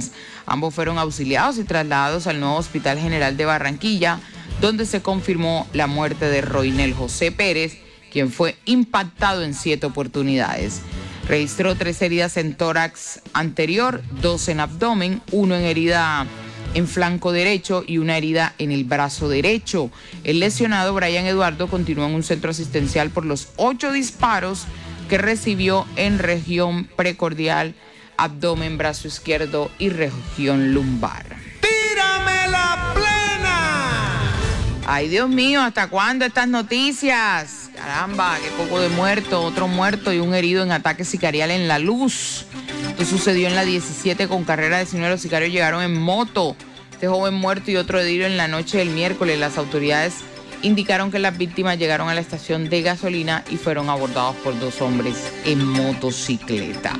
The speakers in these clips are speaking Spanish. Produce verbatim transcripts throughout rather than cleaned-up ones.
lesiones. Ambos fueron auxiliados y trasladados al nuevo Hospital General de Barranquilla, donde se confirmó la muerte de Roinel José Pérez, quien fue impactado en siete oportunidades. Registró tres heridas en tórax anterior, dos en abdomen, uno en herida en flanco derecho y una herida en el brazo derecho. El lesionado, Brian Eduardo, continuó en un centro asistencial por los ocho disparos que recibió en región precordial, abdomen, brazo izquierdo y región lumbar. ¡Tírame la plena! Ay, Dios mío, ¿hasta cuándo estas noticias? Caramba, qué poco de muerto, otro muerto y un herido en ataque sicarial en La Luz. Esto sucedió en la diecisiete con carrera diecinueve. Los sicarios llegaron en moto. Este joven muerto y otro herido en la noche del miércoles. Las autoridades indicaron que las víctimas llegaron a la estación de gasolina y fueron abordados por dos hombres en motocicleta.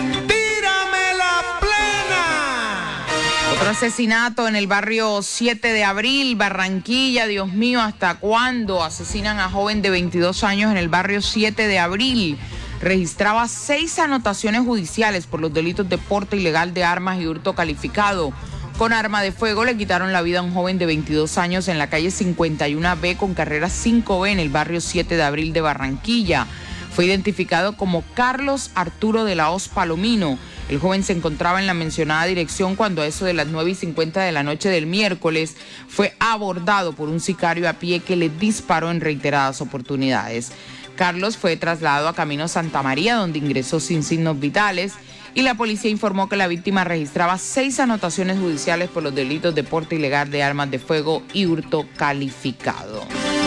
¡Tírame la plena! Otro asesinato en el barrio siete de abril, Barranquilla. Dios mío, ¿hasta cuándo? Asesinan a joven de veintidós años en el barrio siete de abril. Registraba seis anotaciones judiciales por los delitos de porte ilegal de armas y hurto calificado. Con arma de fuego le quitaron la vida a un joven de veintidós años en la calle cincuenta y uno B con carrera cinco B en el barrio siete de abril de Barranquilla. Fue identificado como Carlos Arturo de la Hoz Palomino. El joven se encontraba en la mencionada dirección cuando a eso de las nueve y cincuenta de la noche del miércoles fue abordado por un sicario a pie que le disparó en reiteradas oportunidades. Carlos fue trasladado a Camino Santa María, donde ingresó sin signos vitales, y la policía informó que la víctima registraba seis anotaciones judiciales por los delitos de porte ilegal de armas de fuego y hurto calificado.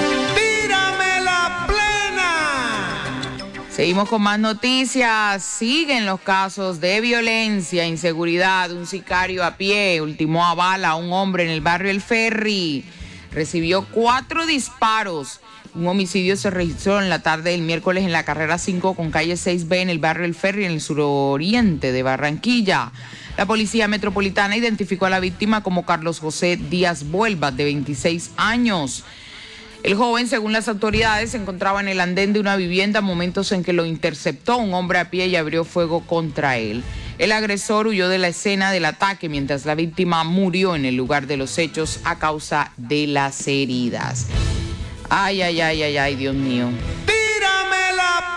¡Tírame la plena! Seguimos con más noticias. Siguen los casos de violencia, inseguridad. Un sicario a pie ultimó a bala a un hombre en el barrio El Ferry. Recibió cuatro disparos. Un homicidio se registró en la tarde del miércoles en la carrera cinco con calle seis B en el barrio El Ferry, en el suroriente de Barranquilla. La policía metropolitana identificó a la víctima como Carlos José Díaz Vuelvas, de veintiséis años. El joven, según las autoridades, se encontraba en el andén de una vivienda, momentos en que lo interceptó un hombre a pie y abrió fuego contra él. El agresor huyó de la escena del ataque mientras la víctima murió en el lugar de los hechos a causa de las heridas. Ay, ay, ay, ay, ay, Dios mío. ¡Tírame la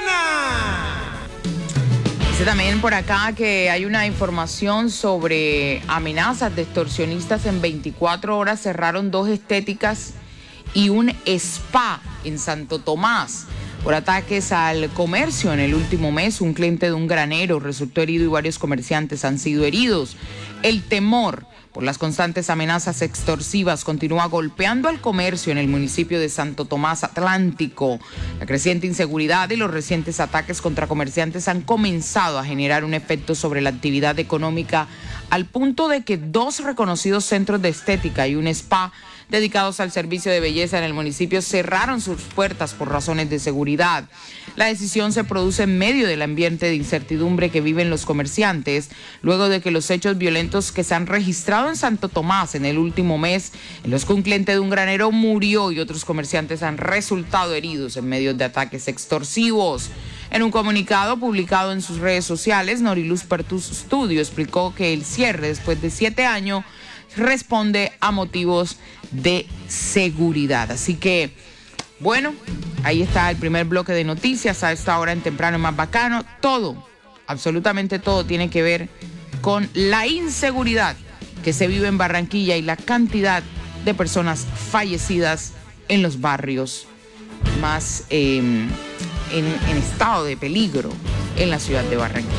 plena! Dice también por acá que hay una información sobre amenazas de extorsionistas. En veinticuatro horas cerraron dos estéticas y un spa en Santo Tomás por ataques al comercio en el último mes. Un cliente de un granero resultó herido y varios comerciantes han sido heridos. El temor por las constantes amenazas extorsivas continúa golpeando al comercio en el municipio de Santo Tomás Atlántico. La creciente inseguridad y los recientes ataques contra comerciantes han comenzado a generar un efecto sobre la actividad económica, al punto de que dos reconocidos centros de estética y un spa dedicados al servicio de belleza en el municipio cerraron sus puertas por razones de seguridad. La decisión se produce en medio del ambiente de incertidumbre que viven los comerciantes, luego de que los hechos violentos que se han registrado en Santo Tomás en el último mes, en los que un cliente de un granero murió y otros comerciantes han resultado heridos en medio de ataques extorsivos. En un comunicado publicado en sus redes sociales, Noriluz Pertus Studio explicó que el cierre después de siete años responde a motivos de seguridad. Así que, bueno, ahí está el primer bloque de noticias a esta hora en Temprano Más Bacano. Todo, absolutamente todo tiene que ver con la inseguridad que se vive en Barranquilla y la cantidad de personas fallecidas en los barrios más eh, en, en estado de peligro en la ciudad de Barranquilla.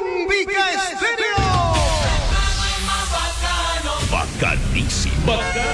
Bacanísimo. Bacán.